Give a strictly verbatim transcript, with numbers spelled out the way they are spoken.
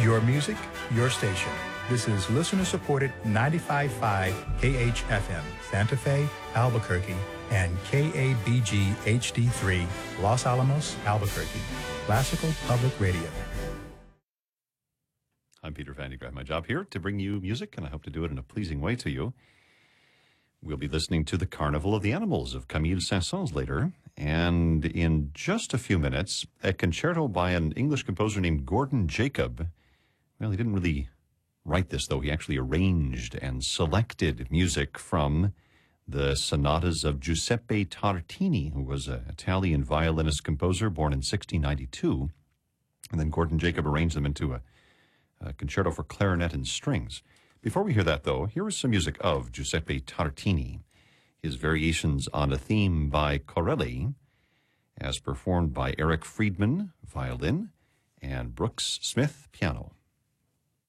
Your music, your station. This is listener-supported ninety-five point five K H F M, Santa Fe, Albuquerque, and K A B G H D three, Los Alamos, Albuquerque. Classical Public Radio. I'm Peter Van de Graaff. My job here to bring you music, and I hope to do it in a pleasing way to you. We'll be listening to the Carnival of the Animals of Camille Saint-Saëns later, and in just a few minutes, a concerto by an English composer named Gordon Jacob. Well, he didn't really write this, though. He actually arranged and selected music from the sonatas of Giuseppe Tartini, who was an Italian violinist composer born in sixteen ninety-two. And then Gordon Jacob arranged them into a, a concerto for clarinet and strings. Before we hear that, though, here is some music of Giuseppe Tartini, his variations on a theme by Corelli, as performed by Eric Friedman, violin, and Brooks Smith, piano.